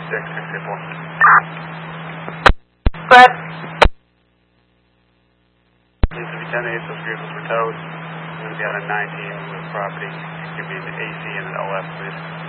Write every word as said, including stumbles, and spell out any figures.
six six eight four. Go ahead. Needs to be ten eight, those vehicles were towed. We're going to be on a nineteen with property. Give me the A C and an O S, please.